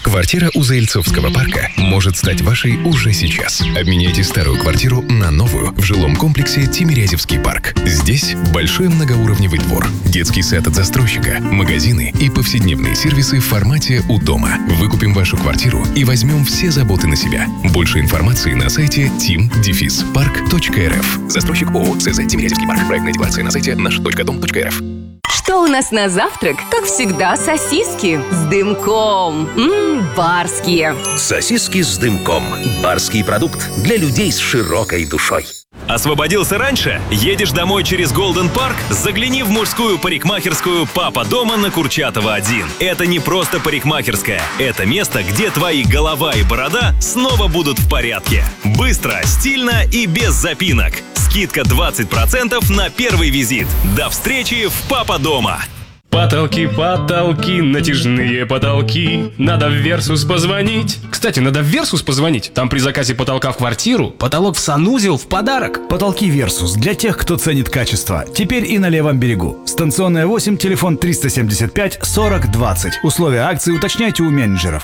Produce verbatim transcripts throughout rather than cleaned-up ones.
Квартира у Заильцовского парка может стать вашей уже сейчас. Обменяйте старую квартиру на новую в жилом комплексе Тимирязевский парк. Здесь большой многоуровневый двор, детский сад от застройщика, магазины и повседневные сервисы в формате «У дома». Выкупим вашу квартиру и возьмем все заботы на себя. Больше информации на сайте тим парк точка эр эф. Застройщик ООО СЗ Тимирязевский парк. Проектная декларация на сайте наш точка дом точка эр эф. Что у нас на завтрак? Как всегда, сосиски с дымком. Ммм, барские. Сосиски с дымком. Барский продукт для людей с широкой душой. Освободился раньше? Едешь домой через Голден Парк? Загляни в мужскую парикмахерскую «Папа дома» на Курчатова один. Это не просто парикмахерская. Это место, где твои голова и борода снова будут в порядке. Быстро, стильно и без запинок. Скидка двадцать процентов на первый визит. До встречи в «Папа дома». Потолки, потолки, натяжные потолки. Надо в Версус позвонить. Кстати, надо в Версус позвонить. Там при заказе потолка в квартиру потолок в санузел в подарок. Потолки Версус для тех, кто ценит качество. Теперь и на левом берегу. Станционная восемь, телефон триста семьдесят пять сорок двадцать. Условия акции уточняйте у менеджеров.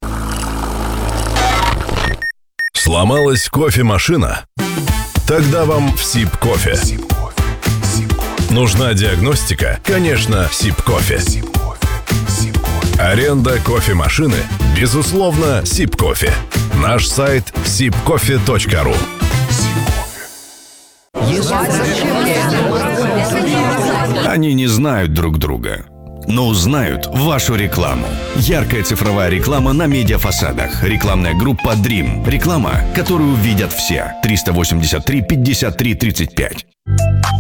Сломалась кофемашина? Тогда вам в Сиб-кофе. Нужна диагностика? Конечно, Сиб-кофе. Аренда кофемашины? Безусловно, Сиб-кофе. Наш сайт сиб кофе точка ру. Они не знают друг друга, но узнают вашу рекламу. Яркая цифровая реклама на медиафасадах. Рекламная группа Dream. Реклама, которую видят все. триста восемьдесят три пятьдесят три тридцать пять.